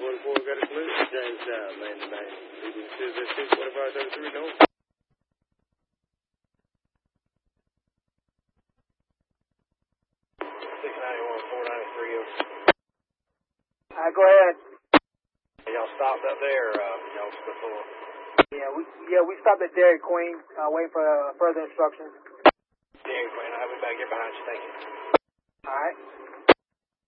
414, got a clear. James Down, man, tonight. Leaving still at 64533, no. 691, 493. Go ahead. Y'all stopped up there, y'all before? Yeah, we stopped at Dairy Queen, waiting for further instructions. Dairy Queen, I'll be back here behind you, thank you. All right.